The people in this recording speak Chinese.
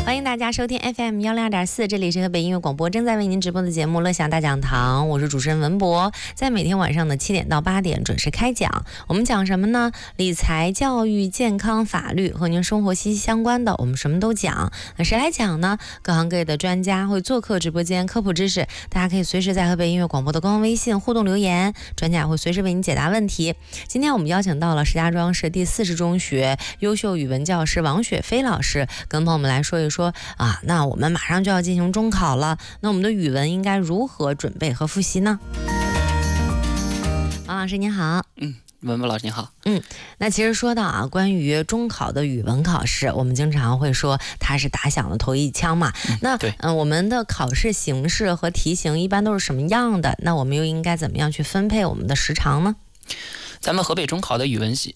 欢迎大家收听 FM102.4，这里是河北音乐广播正在为您直播的节目《乐享大讲堂》，我是主持人文博，在每天晚上的7点到8点准时开讲。我们讲什么呢？理财、教育、健康、法律，和您生活息息相关的，我们什么都讲。那谁来讲呢？各行各业的专家会做客直播间科普知识，大家可以随时在河北音乐广播的官方微信互动留言，专家会随时为您解答问题。今天我们邀请到了石家庄市第40中学优秀语文教师王雪飞老师，跟朋友们来说一说啊，那我们马上就要进行中考了，那我们的语文应该如何准备和复习呢？王老师您好。 文博老师你好。 那其实说到啊，关于中考的语文考试，我们经常会说它是打响了头一枪嘛。我们的考试形式和题型一般都是什么样的？那我们又应该怎么样去分配我们的时长呢？ 咱们河北中考的语文